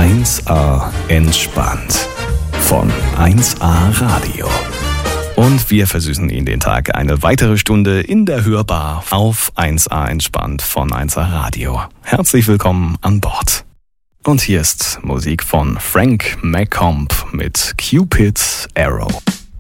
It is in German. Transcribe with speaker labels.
Speaker 1: 1A entspannt von 1A Radio. Und wir versüßen Ihnen den Tag eine weitere Stunde in der Hörbar auf 1A entspannt von 1A Radio. Herzlich willkommen an Bord. Und hier ist Musik von Frank McComb mit Cupid's Arrow.